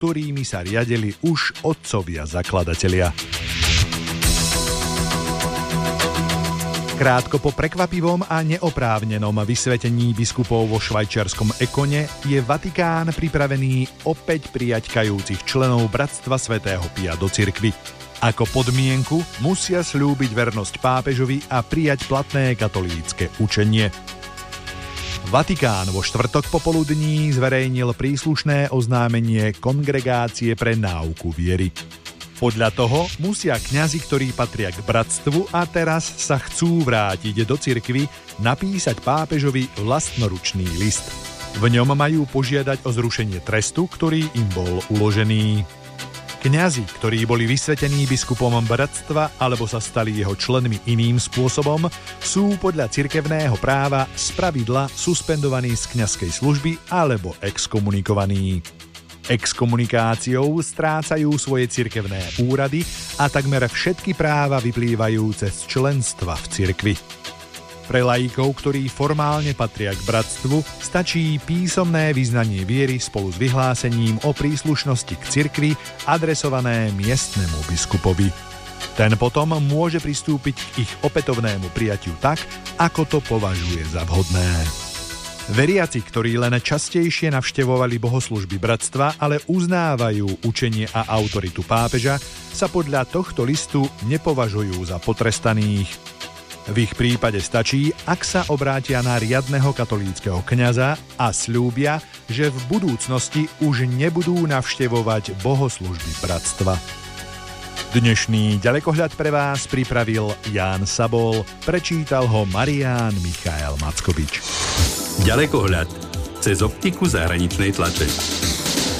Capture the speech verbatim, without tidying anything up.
ktorými sa riadili už otcovia zakladatelia. Krátko po prekvapivom a neoprávnenom vysvetení biskupov vo švajčiarskom Ekone je Vatikán pripravený opäť prijať kajúcich členov Bratstva svätého Pia do cirkvi. Ako podmienku musia slúbiť vernosť pápežovi a prijať platné katolícke učenie. Vatikán vo štvrtok popoludní zverejnil príslušné oznámenie Kongregácie pre náuku viery. Podľa toho musia kňazi, ktorí patria k bratstvu a teraz sa chcú vrátiť do cirkvi, napísať pápežovi vlastnoručný list. V ňom majú požiadať o zrušenie trestu, ktorý im bol uložený. Kňazi, ktorí boli vysvetení biskupom bratstva alebo sa stali jeho členmi iným spôsobom, sú podľa cirkevného práva spravidla suspendovaní z kňazskej služby alebo exkomunikovaní. Exkomunikáciou strácajú svoje cirkevné úrady a takmer všetky práva vyplývajúce z členstva v cirkvi. Pre laikov, ktorí formálne patria k bratstvu, stačí písomné vyznanie viery spolu s vyhlásením o príslušnosti k cirkvi adresované miestnemu biskupovi. Ten potom môže pristúpiť k ich opätovnému prijatiu tak, ako to považuje za vhodné. Veriaci, ktorí len častejšie navštevovali bohoslužby bratstva, ale uznávajú učenie a autoritu pápeža, sa podľa tohto listu nepovažujú za potrestaných. V ich prípade stačí, ak sa obrátia na riadneho katolíckeho kňaza a sľúbia, že v budúcnosti už nebudú navštevovať bohoslužby bratstva. Dnešný ďalekohľad pre vás pripravil Ján Sabol, prečítal ho Marián Michael Mackovič. Ďalekohľad cez optiku zahraničnej tlače.